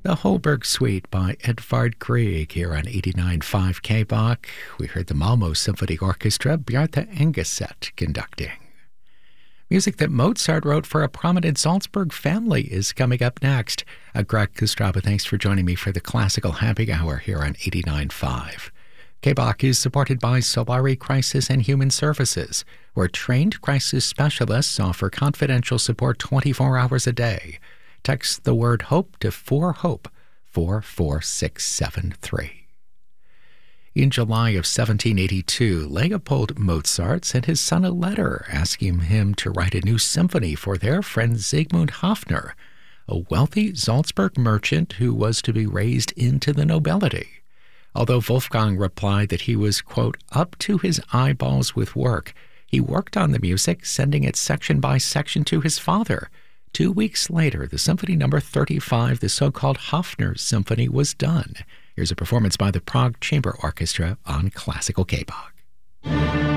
The Holberg Suite by Edvard Grieg here on 89.5 KBOK. We heard the Malmö Symphony Orchestra, Bjarte Engeset conducting. Music that Mozart wrote for a prominent Salzburg family is coming up next. Greg Kostraba, thanks for joining me for the Classical Happy Hour here on 89.5. KBOK is supported by Solari Crisis and Human Services, where trained crisis specialists offer confidential support 24 hours a day. Text the word HOPE to 4HOPE, 44673. In July of 1782, Leopold Mozart sent his son a letter asking him to write a new symphony for their friend Siegmund Hofner, a wealthy Salzburg merchant who was to be raised into the nobility. Although Wolfgang replied that he was, quote, up to his eyeballs with work, he worked on the music, sending it section by section to his father. 2 weeks later, the Symphony No. 35, the so-called Hofner Symphony, was done. Here's a performance by the Prague Chamber Orchestra on Classical KBOK.